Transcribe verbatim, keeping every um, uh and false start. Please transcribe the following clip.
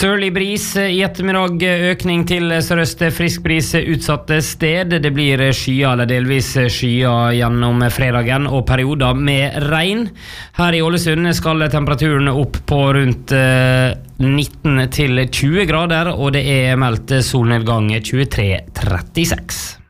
Sørlig bris i ettermiddag, økning til sørøst, frisk bris utsatte sted. Det blir skyer eller delvis skyer gjennom fredagen og perioder med regn. Her i Ålesund skal temperaturen opp på rundt nitten til tjue grader, og det er meldt solnedgang tjuetre trettiseks.